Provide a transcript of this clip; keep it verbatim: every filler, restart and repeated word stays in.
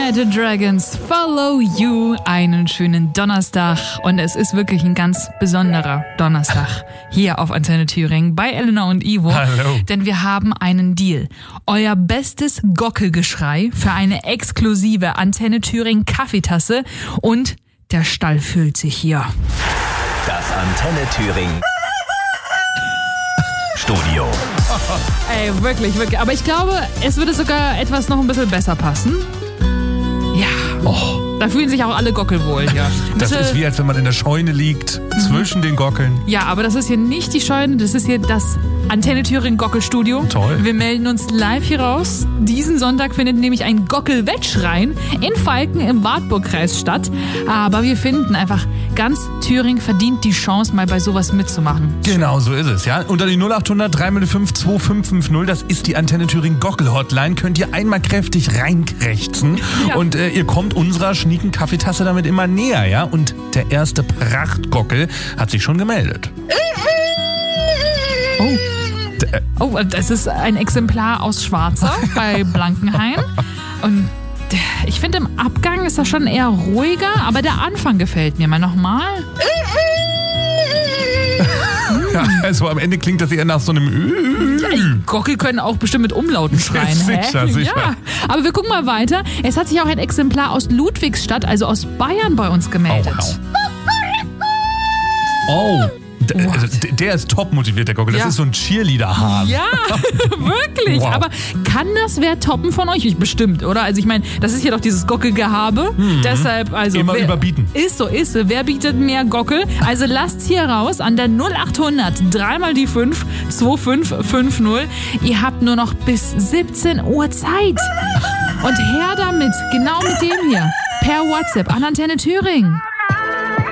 United Dragons, Follow You. Einen schönen Donnerstag. Und es ist wirklich ein ganz besonderer Donnerstag hier auf Antenne Thüringen bei Elena und Ivo. Hallo. Denn wir haben einen Deal. Euer bestes Gockelgeschrei für eine exklusive Antenne Thüringen Kaffeetasse. Und der Stall füllt sich hier. Das Antenne Thüringen Studio. Ey, wirklich, wirklich. Aber ich glaube, es würde sogar etwas noch ein bisschen besser passen. Ja. Oh. Da fühlen sich auch alle Gockel wohl hier. Das Bitte- ist wie, als wenn man in der Scheune liegt, zwischen den Gockeln. Ja, aber das ist hier nicht die Scheune, das ist hier das Antenne Thüringen Gockelstudio. Toll. Wir melden uns live hier raus. Diesen Sonntag findet nämlich ein Gockel-Wettschrein in Falken im Wartburgkreis statt. Aber wir finden einfach, ganz Thüringen verdient die Chance, mal bei sowas mitzumachen. Genau, so ist es, ja. Unter die null acht hundert drei null fünf zwei fünf fünf null, das ist die Antenne Thüringen Gockel-Hotline, könnt ihr einmal kräftig reinkrächzen. Ja. Und äh, ihr kommt unserer schnieken Kaffeetasse damit immer näher, ja. Und der erste Prachtgockel hat sich schon gemeldet. Oh. D- äh, Oh, das ist ein Exemplar aus Schwarzer bei Blankenhain. Und ich finde, im Abgang ist das schon eher ruhiger, aber der Anfang gefällt mir. Mal nochmal. ja, also am Ende klingt das eher nach so einem Gockel können auch bestimmt mit Umlauten schreien. Sicher, hä? sicher. Ja, aber wir gucken mal weiter. Es hat sich auch ein Exemplar aus Ludwigsstadt, also aus Bayern, bei uns gemeldet. Oh, oh. D- also, d- der ist top motiviert, der Gockel. Das Ja. ist so ein Cheerleader-Hahn. Ja, wirklich. Wow. Aber kann das wer toppen von euch? Ich bestimmt, oder? Also ich meine, das ist ja doch dieses Gockelgehabe. Deshalb, also Immer wer, überbieten. Ist so, ist so. Wer bietet mehr Gockel? Also lasst's hier raus an der null acht hundert drei mal die fünf zwei fünf fünf null. Ihr habt nur noch bis siebzehn Uhr Zeit. Und her damit, genau mit dem hier, per WhatsApp an Antenne Thüringen.